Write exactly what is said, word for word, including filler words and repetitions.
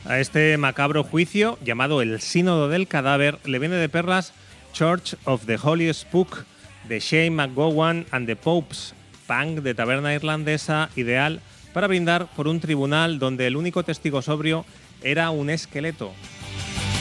A este macabro juicio, llamado el Sínodo del Cadáver, le viene de perlas Church of the Holy Spook de Shane McGowan and the Popes, punk de taberna irlandesa ideal para brindar por un tribunal donde el único testigo sobrio era un esqueleto.